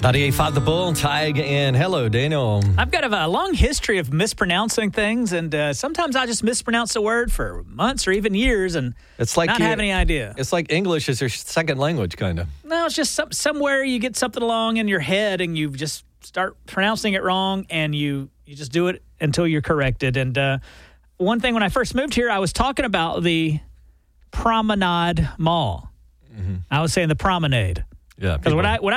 98.5 The Bull, Tig, and hello, Daniel. I've got a long history of mispronouncing things, and sometimes I just mispronounce a word for months or even years and It's like not have any idea. It's like English is your second language, kind of. No, it's just somewhere you get something along in your head and you just start pronouncing it wrong, and you just do it until you're corrected. And one thing, when I first moved here, I was talking about the Promenade Mall. I was saying the Promenade. Yeah. Because when I